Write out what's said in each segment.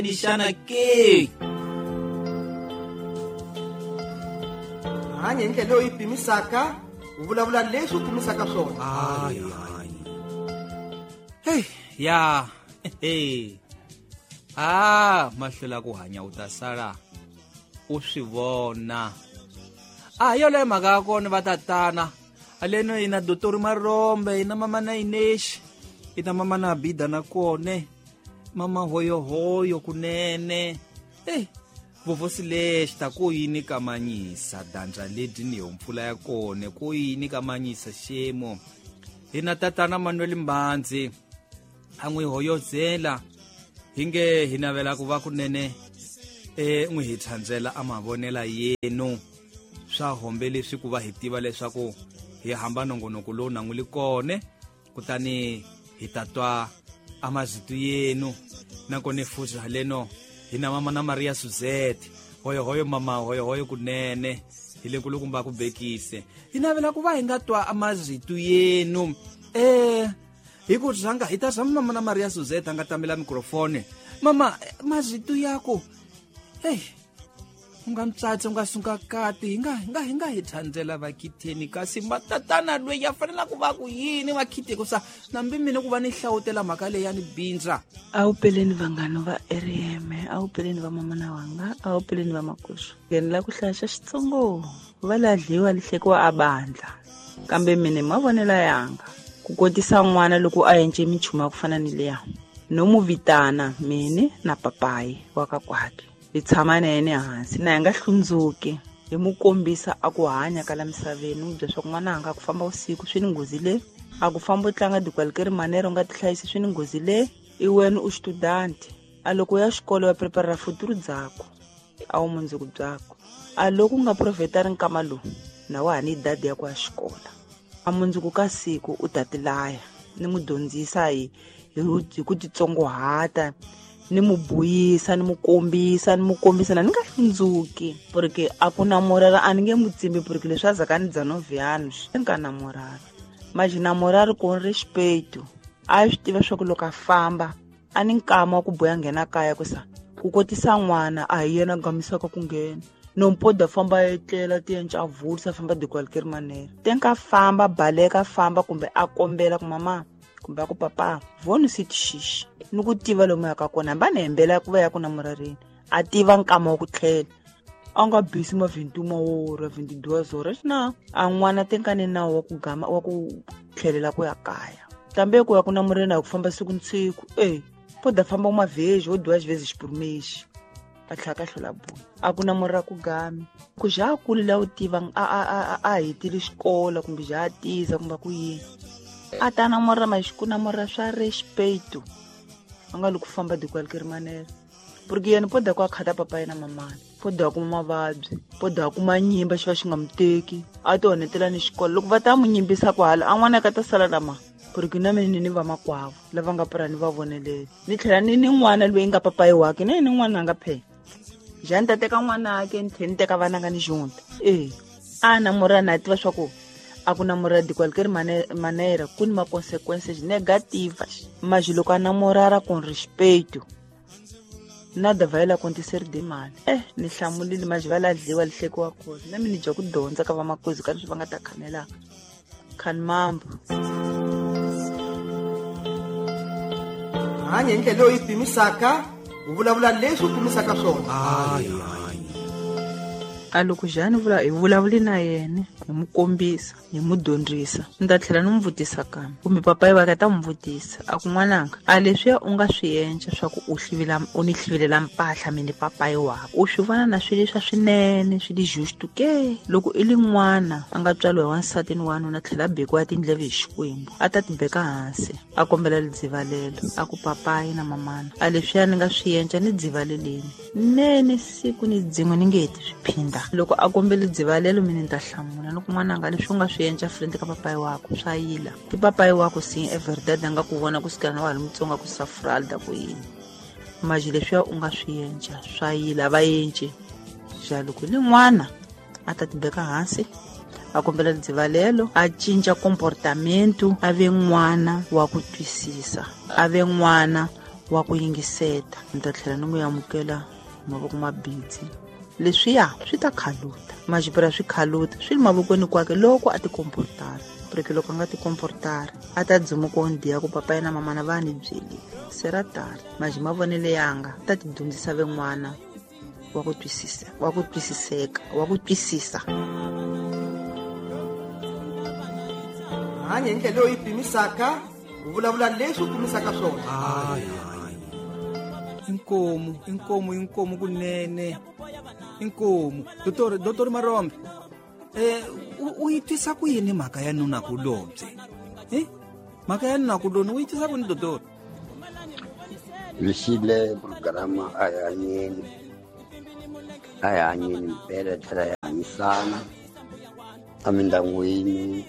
ni xana ke? Hanya ndlela leyi pimisaka u vulavula leswi u pimisaka swona. Hey ya mahlela ku hanya u ta sala u swi vona. Yole mhaka ya kona vatatana aleno ina Dr. Marombe ina mama na Ineshi ina mama na Bida na kone mama hoyo kunene. Vovosi lexi ta ku yini kamanyisa dandla ledi ni mpfula ya kone ku yini kamanyisa xemo hina tatana Manuel Mbanzi angwi hoyozela hinge hinavela ku va kunene n'wi hi thandzela amavonela yenu swa hombe leswi ku va hi tiva leswaku hi hamba nongonoko lowu nanguli kone kutani hi tatwa amazitu yenu nakone futhi haleno hina mama na Maria Suzette hoyo mama hoyo kunene hile kulukumba ku bekise hinavela ku va hi nga twa amazitu yenu hi ku zanga hi ta zama mama na Maria Suzette anga tamela microphone mama mazitu yako ungamtsatsa ungasunga kati hinga hi thandzela vakitheni kasi matatana lweyi ya fanela ku va ku yini vakhite kusa nambi mine ku va ni hlawutela mhaka leyi ya ni bindza. A wu peleni vanghana va REM, a wu peleni va mamana wanga, a wu peleni va makoso. Nghenela ku hlaya xitsongo va ladliwa lihlekiwa a bandla kambe mine mavonela yanga ku kotisa n'wana loko a yence minchumu ya ku fana ni leya no mu vitana mine na papayi wa ka kwakhe hi tshama na yena hansi na nga hlundzuki hi mu kombisa a ku hanya ka la misaveni u bya swa ku n'wana anga ku famba usiku swi ni nghozi le a ku famba u tlanga dikwalekeri manero u nga ti hlayisi swi ni nghozi le i wena u student a loko ya xikolo wa prepare futuro byako a wu mundzuku byako a loko u nga profeta rinkama lowu na wa ni dadi ya ku ya xikola a mundzuku ka siku u ta tilaya ni mu dyondzisa hi ku titsongohata ni mu buyisa ni mu kombisa na ni nga hlundzuki porque a ku namorara a ni nge mu tsimbi porque leswi a zaka ni dza noviano swi nga namorara maji namorara ku respeto a swi tiva swa ku loko a famba a ni nkama wa ku boya nghena kaya kusa ku kotisa n'wana a hi yena gamisaka ku nghena nompoda famba etlela tiyenca vulisa famba dikwalekeri manera tenka famba baleka famba kumbe a kombela ku mama kumbe ku papa voni sitixishi ni ku tiva lomu ya ka kona hamba ni hembela ku va ya ku namorareni a tiva nkama wa ku tlhela a nga bisi ma 21 ora 22 ora na a n'wana tenkani nawu wa ku tlhelela ku ya kaya tambe ku ya ku namoreni a ku famba siku ntsiku poda famba mavhezi wo 2 vezes por mês a tlhaka hlola buni a ku namorera ku gami ku ja kulila u tiva a hetile xikola kumbe ja tiza kumbe ku yini a ta namorera ku namorera swa respeto a nga loko famba dikwalekeri manera porque yena poda ku a khata papa yena mamana poda ku mavabyi poda ku manyimba xi va xi nga muteki a ti honetela ni xikolo loko va ta mu nyimbisa ku hala a n'wana ka ta sala lama porque na mina ni va makwavo lava nga pera ni va vonelele ni tlhela ni n'wana loyi nga papayi wake ni n'wana a nga phela jani ta teka n'wana ake ni tlhela ni teka vana nga ni junta a namorera na tiva swa ku a ku namorera dikwalekeri manera ku ni ma-consequences negativas maji loko a namorara con respeito nada vai la acontecer de mal ni hlamulile maji va ladliwa lihlekiwa kona na mina ni dya ku dyondza ka vamakozi ka leswi va nga ta khanelaka khani mambo hanya ndlela leyi pimisaka u vulavula leswi u pimisaka swona. A loko jani hi vulavuli na yena hi mu kombisa hi mu dyondzisa ni ta tlhela ni mu vutisa kambe kumbe papayi wake ta mu vutisa a ku n'wananga a leswiya u nga swi endla swa ku u ni hlivilela mpahla mini papayi wako u swi vona na swilo swa swinene swi li justu ke loko i li n'wana a nga tswaliwa hi wansati ni wanuna tlhela a bekiwa tindleve hi xikwembu a ta ti beka hansi a kombela lidzivalelo a ku papayi na mamana a leswiya ni nga swi endla ni dzivaleleni nene siku ni dzin'we ni nge heti swiphinda loko a kombela dzivalelo mina ni ta hlamula loko n'wananga leswi u nga swi endla frente ka papayi wako swa yila ti papayi wako si everdad a nga ku vona ku sikana na wa ha ri mutsonga ku safralda ku yini maji leswiya u nga swi endla swa yila va endle ja loko ni n'wana a ta ti beka hansi a kombela dzivalelo a cinca comportamento a ve n'wana wa ku twisisa a ve n'wana wa ku yingiseta ni ta tlhela ni n'wi amukela mavoko mabitsi. Leswiya swi ta khaluta, majipira swi khaluta swi ni mavokweni kwake loko a ti komportara. Porque loko a nga ti komportara a ta dzumuka ndiya ku papa yena mamana va ni byelile se ra tala maji mavonele yanga ta ti dyondzisa ven'wana wa ku twisisa. hanya hi ndlela leyi pimisaka u vulavula leswi u pimisaka swona. inkomu kunene. Inkomu Dr. Marombe, u yi twisa ku yini mhaka ya nunakulobye? Mhaka ya nunakuloni u yi twisa ku ni Dr. Lishile programa ayanyeni mpela tlhela ya hanyisana amindangwini,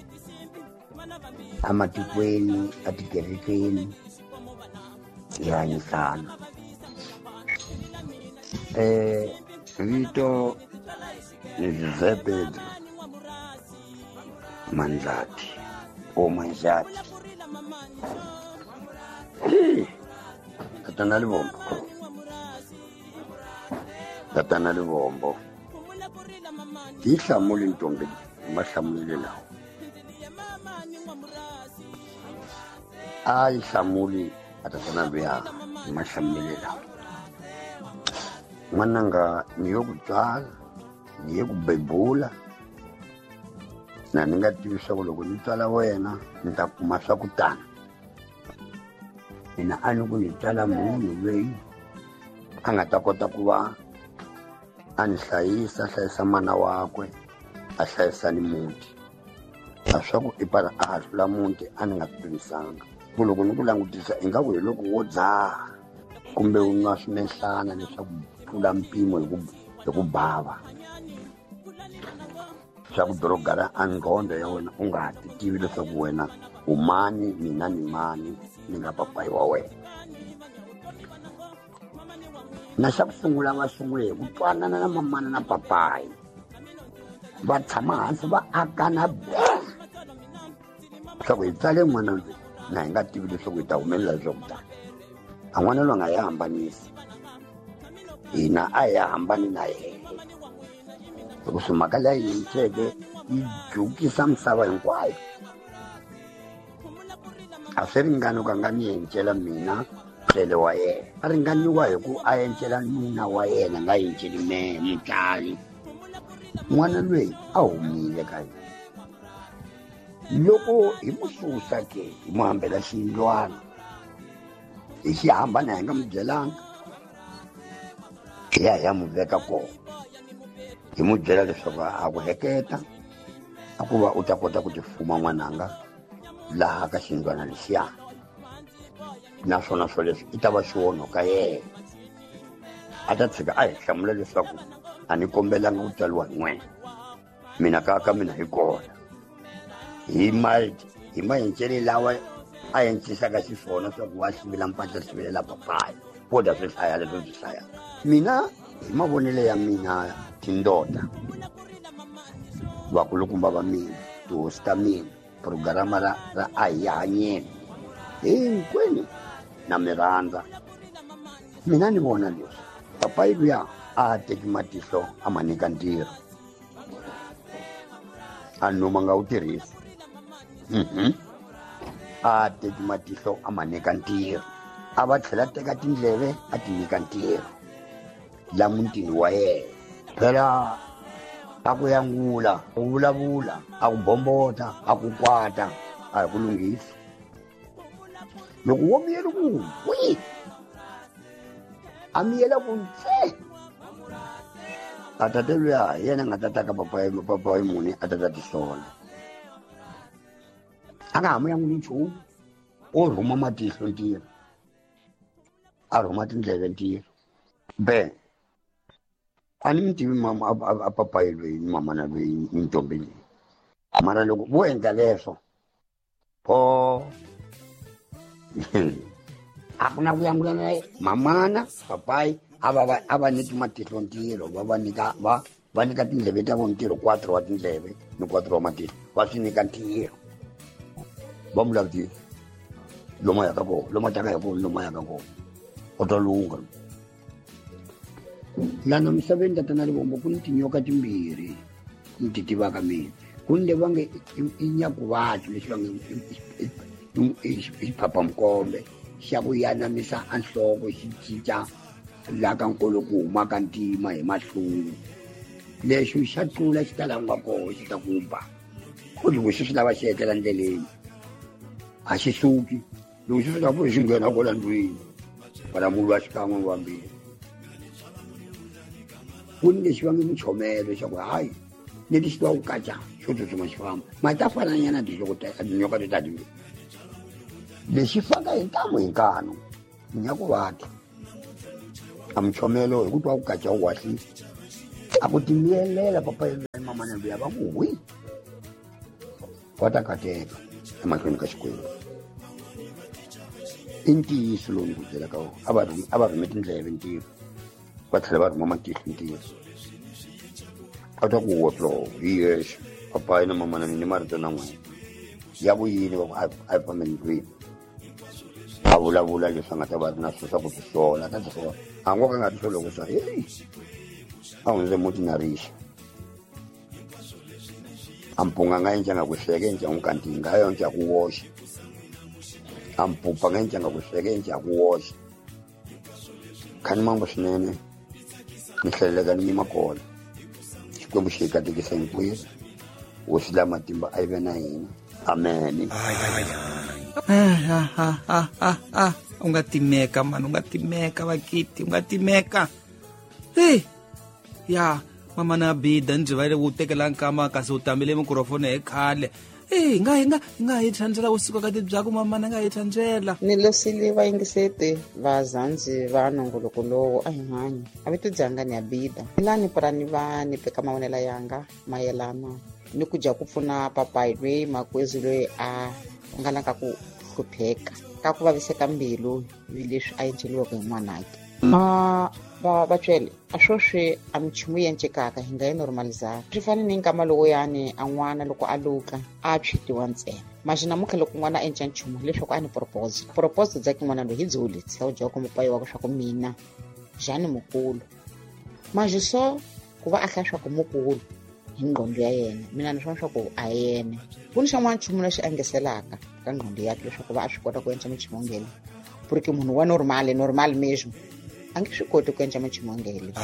amatikweni, atikerekeni ya hanyisana. Vito ni Giuseppe Manzati o Manzati. Tatana Livombo. Ihlamuli ntombi mahlamulile lawo. Ihlamuli atatana luya mahlamulile lawo. N'wananga niyokutswala, niyokubebula, na ni nga tivi swa ku loko ni tswala wena ni ta kuma swa ku tani. Mina a ni ku ni tswala munhu loyi a nga ta kota ku va a ni hlayisa mana wakwe, a hlayisa ni muti. A swa ku i para a hahlula muti a ni nga tivisanga. Ku loko ni ku langutisa ingaku hi loko wo dzaha kumbe u nwa swinehlana leswaku tlula mpimo hi ku bava. Swa ku dorogara a nqondo ya wena u nga ha ti tivi leswaku wena u mani, mina ni mani, ni nga papayi wa wena. Na xa ku sungula va sungule hi ku twanana na mamana na papayi, va tshama hansi va akana swa ku hi tsale n'wana loyi na hi nga tivi leswaku hi ta humelela leswaku tani. A n'wana loyi a nga hi hambanisi, hina a hi hambani na yena. Loko swi mhaka leyi hi yintseke yi jukisa misava hinkwayo. A swi ringani ku a nga ni yencela mina tlele wa yena, a ringaniwa hi ku a yencela nuna wa yena, nga yenceli mehe mutswari. N'wana loyi a humile ka hina. Loko hi mu susa ke hi mu hambela xiyindlwana, hi xi hambana hi nga mu byelanga, hi ya mu veka kona, hi mu byela leswaku a ku heketa a ku va u ta kota ku ti fuma n'wananga laha ka xiyindlwana lexiya, naswona swo leswi i ta va xiwono ka yena. A ta tshika a hi hlamula leswaku a ni kombelanga ku tswaliwa hi n'wena, mina ka mina hi kona. Hi mayenceli lawa a yencisaka xiswona swa ku wa xivila mpahla sivilela papayi, koda swi hlaya leswi swi hlayaka. Mina hi mavonele ya mina tindota, vakulukumba va mina, tihosi ta mina, programa ra a hi hanyeni hinkwenu na mirhandza. Mina ni vona leswi papayi luya a teki matihlo a ma nyika ntirho, a numa nga wu tirhisi. A teki matihlo a ma nyika ntirho, a va tlhela teka tindleve a ti nyika ntirho la mutini wa yena. Phela a ku yangula, a ku vulavula, a ku bombota, a ku kwata, a hi ku lunghisa. Loko wo miyela ku wi a miyela ku ntse, a tate luya yena nga ta taka papayi muni a ta ti sola. A nga ha mu yanguli nchumu, o rhuma matihlo ntirho, a rhuma tindleve ntirho. A ni mi tivi mama a papayi loyi ni mamana loyi ni ntombi leyi, mara loko vo endla leswo a ku na ku yangula na mamana papayi a va nyiki matihlo ntirho, va nyika tindleve ta vo ntirho, 4 wa tindleve ni 4 wa matihlo, va swi nyika ntirho. Va mu lavutisa lomu a yaka kona, lomu a taka hi kona, lomu a yaka kona. Otolunga. Lana misaveni tatana libombo kuni tinyoka timbiri mtitivaka mina. Kunde vange inyaku watu leswi vange ipapa mkombe xakuyana misa anhloko xicinca laka nkolo ku huma ka ntima hi mahlungu leswi xa tlula xi ta langa koho xi ta kumba loko swi lava xi etlela ndleleni a xi suki loko swi fika xi nghena kola ndlwini para munhu wa xikan'we wambirhi kuni lexi va nge muchomelo xa ku hayi leti xi twa ku kaca xo tsutsuma xi famba ma ta fananyana tinyoka to tatimbirhi lexi faka hi ntamu hi nkanu minyaku vati a muchomelo hi ku twa ku kaca wu wahlisa a ku timiyelela papa mamana luya va ku hwi va ta kateka emahlweni ka xikwembu i ntiyiso lowu ni ku byela ka wona a va rhume tindleve ntirho va tlhela va rhuma matihlo ntirho a twa ku wotlowo hi yexe papa na mamana ni marito na n'wina ya ku yini va ku a hi fambeni ndlwini a vulavula leswi a nga ta va ri na swo swa ku tisola ta tisola a ngo ka nga tiso loko sa heyi a hundze muti na rixa a mpunga nga endla nga ku hleke endla n'wi kantinga yo endla ku woxa a mpupa nga endla nga ku hleke endla ku woxa khani mambo swinene ni hleleka ni makola xikwembu xi katekisa hinkwerhu hosi la matimba a yi ve na hina amen. U nga timeka mani, u nga timeka vakiti, u nga timeka. Hey, ya mama na bida nje va le ku tekela nkama kasi u tambile mikrofoni hi khale. Hey, nga hi thandzela usiku ka tibyaku mama na nga hi thandzela. Ni losile vayingiseti va Zanzi va nongoloko lowu a hi hanya a vi tidzanga ni ya bida ilani parani va ni peka mavonela yanga mayelana ni ku dya ku pfuna papai lweyi makwezi loyi a nga laka ku hlupheka ka ku vaviseka mbilu hi leswi a endleliwaka hi n'wanake vacwele a swo swi a michumu yi encekaka hi nga yi normalizaka swi fane ni nkama loko yani a n'wana loko a luka a tshwitiwa ntsena maxi namuntlha loko n'wana a endla nchumu leswaku a ni propose dzaki n'wana loyi hi dzuli tsha u dyaka mupayi wa ku swa ku mina jani mukulu maxi so ku va a hlaya swa ku mukulu hi ngqondo ya yena mina ni swona swa ku a yene ku ni xan'wana nchumu lexi a ngeselaka ka ngqondo yake leswaku va a swi kota ku endla michimongelo porque munhu wa normal mesmo a nge swi koti ku endla michimongelo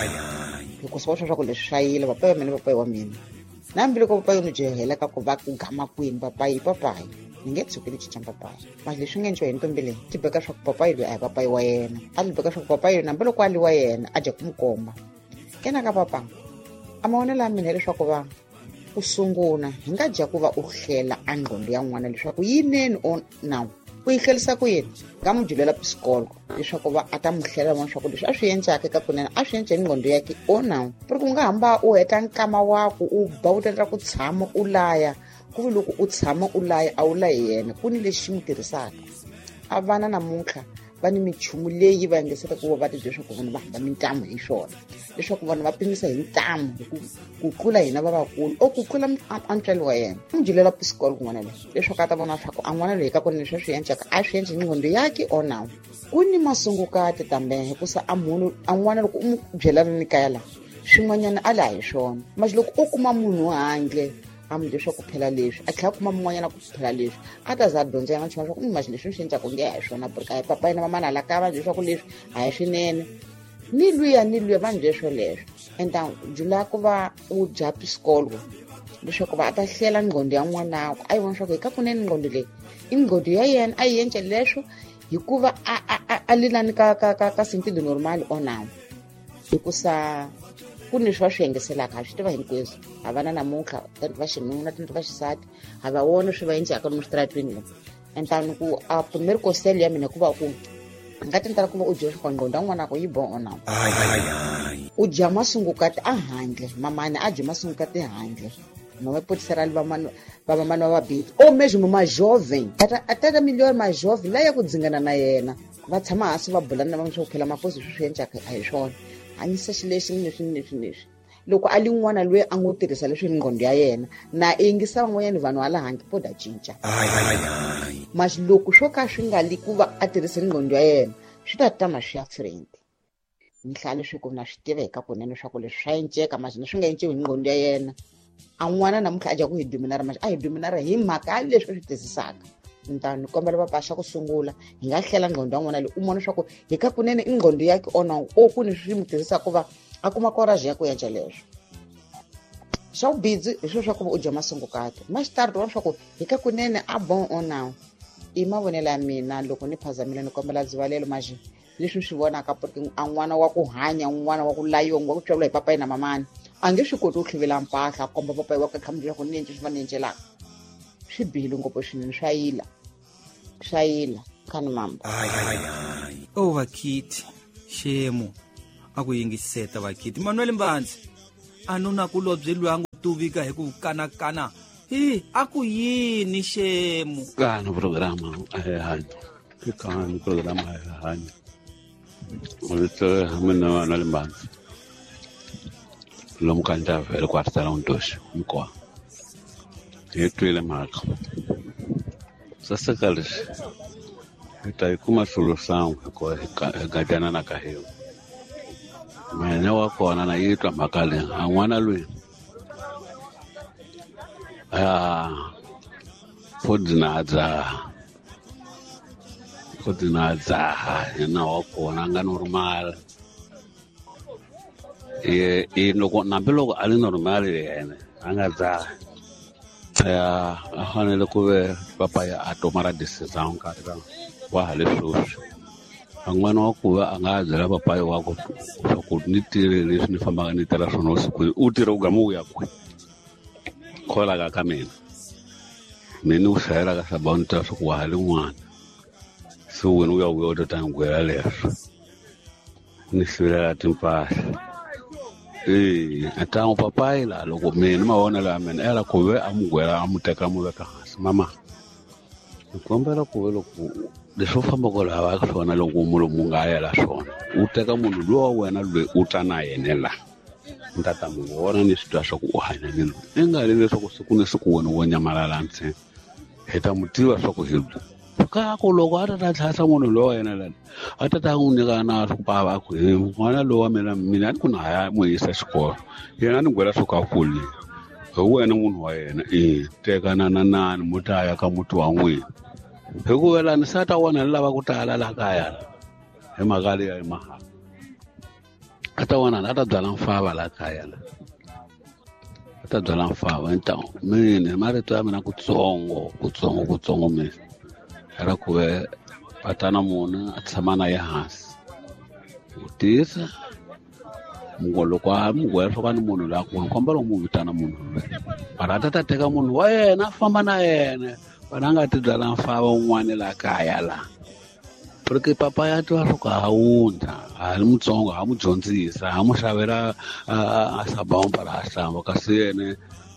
loko swi swa ku leswi swayile papayi wa mina papayi wa mina nambi loko papayi ni jehela ka ku va ku gama kwini papayi ni nge tshuki ni cinca papayi mas leswi nge nciwa hi ntombi leyi ti beka swa ku papayi loyi a hi papayi wa yena a ti beka swa ku papayi nambi loko a li wa yena a dya ku n'wi komba kena ka papa a mavonelo ya mina leswaku va u sungula hi nga dya ku va u hlela a ngqondo ya n'wana leswaku yineni o nawu u yi hlerisa ku yini nga n'wi julela pisikolo leswaku va a ta n'wi hlela vona swa ku leswi a swi endlaka eka kunene a swi endla hi ngqondo yake o nawu ku ri ku nga hamba u heta nkama wako u ba u tendla ku tshama u laya ku vi loko u tshama u laya a wu layi yena ku ni lexi xi n'wi tirhisaka a vana namuntlha va ni minchumu leyi va yingeseka ku va va ti leswaku vanhu va hamba mintamu hi swona leswaku vanhu va pimisa hi ntamu ku tlula hina vavakulu o ku tlula antswali wa yena n'wi julela pisikolo kun'wana leyi leswaku a ta vona swa ku a n'wana loyi ka kunene leswi a swi endlaka a swi endli hi ngqondo yake o nawu ku ni masungukati tambe hikusa a n'wana loko u n'wi byela ni kaya laha swin'wanyana a laha hi swona mas loko u kuma munhu handle a mi leswaku phela leswi a tlhela kuma mun'wanyana ku phela leswi a ta za dyondza yana nchumu swa ku mas leswi swi endlaka nge hi swona porque a hi papa yina mamana la ka va leswaku leswi a hi swinene ni luya va ni leswo leswo enta jula ku va u dya pisikolo leswaku va a ta hlela ngqondo ya n'wanako a yi vona swa ku hi ka kunene ngqondo leyi i ngqondo ya yena a yi endle leswo hikuva a lilani ka sentido normal o nawu hikusa ku ni swi va swi hengeselaka ha swi tiva hinkweswo ha vana namuntlha tinti va xinuna tinti va xisati ha va vona swi va endlaka lomu switaratweni lomu entani ku a primary costel ya mina ku va ku nga tentala ku va u dya swa ngqondo ya n'wanako yi boho nawu u dya masungukati a handle mamani a dya masungukati handle nome potiserali va mamani wa vabiti o mesmo majovem ataka miliyoni majovem la ya ku dzingana na yena va tshama hansi va bulana na vanhu swa ku phela maposi swi endlaka a hi swona hanyisa xilexi ni leswi loko a li n'wana loyi a n'wi tirhisa leswi hi ngqondo ya yena na yingisa van'wanyani vanhu hala handle poda cinca mas loko swo ka swi nga li ku va a tirhise ngqondo ya yena swi ta ta ma swi accident ni hlaya leswaku na swi tiveka kunene leswaku leswi swa enceka mazina swi nga enciwi hi nqondo ya yena a n'wana namuntlha a dya ku hi dominara a hi dominara hi mhaka ya leswi swi tisisaka ni ta ni kombela papa xa ku sungula hi nga hlela nqondo ya n'wana leyi u vona leswaku hi ka kunene i nqondo yake ona ku ni swi mi tisisaka ku va a kuma courage ya ku endla leswo xa vubidzi hi swilo swa ku va u dya masungukato maxitari vona leswaku hi ka kunene a bon on now i mavonelo ya mina loko ni phazamile ni kombela dzivalelo maji leswi swi vonaka porque a n'wana wa ku hanya n'wana wa ku layonga wa ku tswariwa hi papa na mamani a nge swi koti ku tlhivela mpahla komba papa wa ka khambi ku ni swi va ni endlelaka swi bihile ngopfu swinene swa yila khani mama vakhiti xemu a ku yingiseta vakhiti Manuel Mbanzi a nuna kulobye lwangu tuvika hi ku kanakana a ku yini xemu kana programa kana programa hanya Olito hamna Manuel Mbanzi lo mukanda vele kwartala untoshi mkoa yetu ile maka sasa kalish itaikuma solução kwa gajana na kahiyo maeneo wako na yitwa makale angwana lui kodinaza na wako na nga normal loko nambe loko ali normal yena anga za ya hanele ku ve papa ya atomara decision ka wa hale sweswi n'wana wa ku va a nga byela papa wa ku ku ni tire leswi ni fambaka ni tela swona usiku u tira ugamu ya ku khola ka mina u shayela ka sabonta swo ku wa hale n'wana so wena u ya u ta ngwela leswo ni swilela timpahla atango papa ila loko mina mavona la mina era ku ve amugwela amuteka muveka hansi mama nikombela ku ve loko leswo famba ko lava ka swona loko mulomu nga yela swona u teka munhu lowa wena loyi u ta na yena la ndata mu vona ni switwa swa ku u hanya ni loyi i nga le leswaku siku ni siku wena wo nyamalala ntsena heta mutiva swa ku hi ka ku loko a ta tlhasa munhu lowa yena la a ta n'wi nyika na swa ku pava ku hi n'wana lowa mina ni ku na haya mu yisa xikolo yena ni gwela swo ka kuli hi wena munhu wa yena teka na nani mo ta ya ka muti wa n'wina hikuva lani sa ta wona ni lava ku tala la kaya hi mhaka leyi ya mahala a ta wona a ta byala mfava la kaya la a ta byala mfava mina marito ya mina kutsongo mina era ku ve patana muna a tshama na ye hansi u tisa loko a mugwela swo ka ni munhu la ku kombela u mu vitana munhu loyi mara a ta teka munhu wa yena a famba na yena vana nga ti byala mfava un'wana la kaya la porque papa ya twa swo ka hundza a ri mutsongo ha mu dyondzisa ha mu xavela a sabampa ra hlamba kasi yene